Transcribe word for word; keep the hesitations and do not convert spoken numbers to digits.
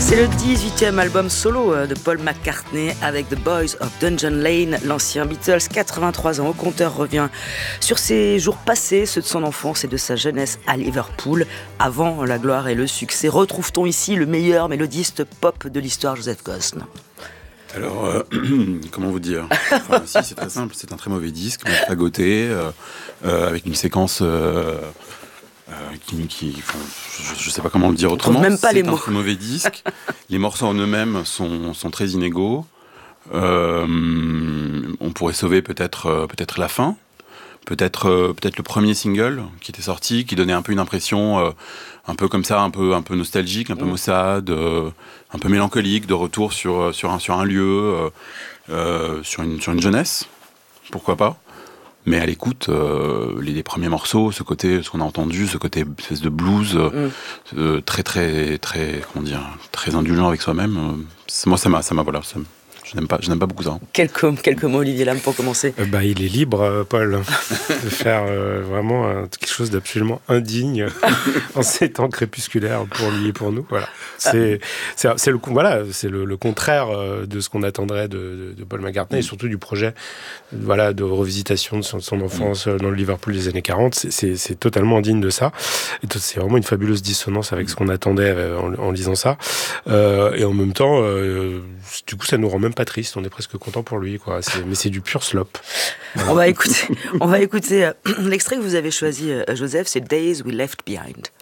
C'est le dix-huitième album solo de Paul McCartney avec The Boys of Dungeon Lane. L'ancien Beatles, quatre-vingt-trois ans au compteur, revient sur ses jours passés, ceux de son enfance et de sa jeunesse à Liverpool. Avant la gloire et le succès, retrouve-t-on ici le meilleur mélodiste pop de l'histoire, Joseph Gosn? Alors, euh, comment vous dire, enfin, si, c'est très simple, c'est un très mauvais disque, fagoté, euh, euh, avec une séquence... Euh, Euh, qui, qui, enfin, je ne sais pas comment le dire autrement. Même pas c'est les un mots. très mauvais disque. Les morceaux en eux-mêmes sont, sont très inégaux. Euh, on pourrait sauver peut-être, euh, peut-être la fin, peut-être, euh, peut-être le premier single qui était sorti, qui donnait un peu une impression, euh, un peu comme ça, un peu, un peu nostalgique, un peu maussade, euh, un peu mélancolique, de retour sur, sur, un, sur un lieu, euh, euh, sur, une, sur une jeunesse, pourquoi pas. Mais à l'écoute, euh, les, les premiers morceaux, ce côté, ce qu'on a entendu, ce côté espèce de blues, euh, mm. euh, très très très comment dire, très indulgent avec soi-même. Euh, moi, ça m'a, ça m'a voilà, ça, je n'aime pas, je n'aime pas beaucoup ça. Quelques, quelques mots, Olivier Lam, pour commencer. Euh, bah, il est libre, euh, Paul, de faire euh, vraiment euh, quelque chose d'absolument indigne en ces temps crépusculaires pour lui et pour nous. Voilà, c'est, c'est, c'est le, voilà, c'est le, le contraire euh, de ce qu'on attendrait de, de, de Paul McCartney, mm. et surtout du projet, voilà, de revisitation de son, de son enfance mm. dans le Liverpool des années quarante. C'est, c'est, c'est totalement indigne de ça. Et c'est vraiment une fabuleuse dissonance avec ce qu'on attendait en, en lisant ça. Euh, et en même temps, euh, du coup, ça nous rend même pas triste. On est presque content pour lui, quoi. C'est, mais c'est du pur slop. Voilà. On va écouter, on va écouter euh, l'extrait que vous avez choisi, euh, Joseph, c'est Days We Left Behind.